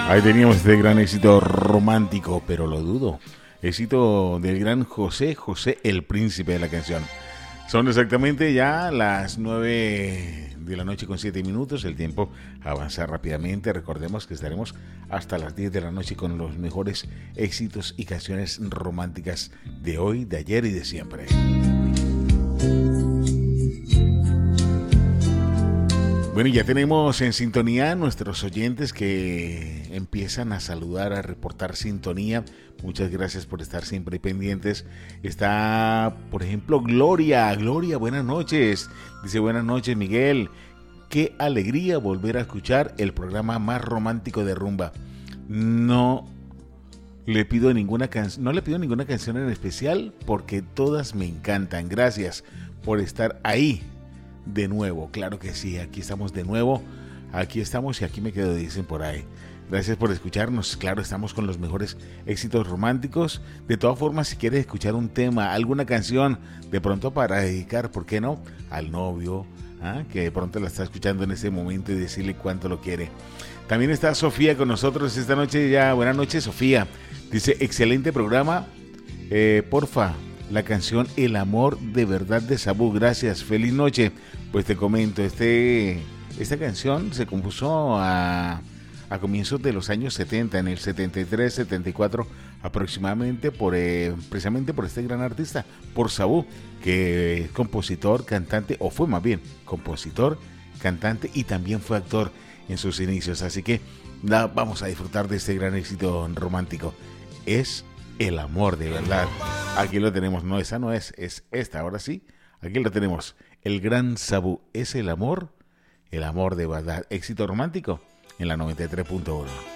Ahí teníamos este gran éxito romántico, pero lo dudo. Éxito del gran José, el príncipe de la canción. Son exactamente ya las 9 de la noche con 7 minutos. El tiempo avanza rápidamente. Recordemos que estaremos hasta las 10 de la noche con los mejores éxitos y canciones románticas de hoy, de ayer y de siempre. Bueno, ya tenemos en sintonía nuestros oyentes que empiezan a saludar, a reportar sintonía. Muchas gracias por estar siempre pendientes. Está, por ejemplo, Gloria, buenas noches. Dice, buenas noches, Miguel. Qué alegría volver a escuchar el programa más romántico de rumba. No le pido ninguna canción en especial porque todas me encantan. Gracias por estar ahí. De nuevo, claro que sí, aquí estamos de nuevo, aquí estamos y aquí me quedo, dicen por ahí. Gracias por escucharnos, claro, estamos con los mejores éxitos románticos. De todas formas, si quieres escuchar un tema, alguna canción, de pronto para dedicar, ¿por qué no? Al novio, que de pronto la está escuchando en ese momento y decirle cuánto lo quiere. También está Sofía con nosotros esta noche, ya, buenas noches Sofía. Dice, excelente programa, porfa. La canción El amor de verdad de Sabú, gracias, feliz noche. Pues te comento, esta canción se compuso a comienzos de los años 70, en el 73, 74 aproximadamente, precisamente por este gran artista, por Sabú, que es compositor, cantante, o fue más bien compositor, cantante y también fue actor en sus inicios. Así que vamos a disfrutar de este gran éxito romántico. Es El amor de verdad. Aquí lo tenemos, no, esa no es esta, ahora sí. Aquí lo tenemos, el gran Sabú, es el amor de verdad. Éxito romántico en la 93.1.